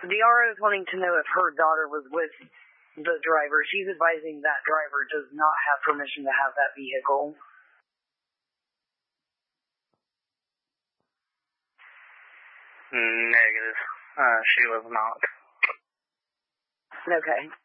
Diara is wanting to know if her daughter was with the driver. She's advising that driver does not have permission to have that vehicle. Negative. She was not. Okay.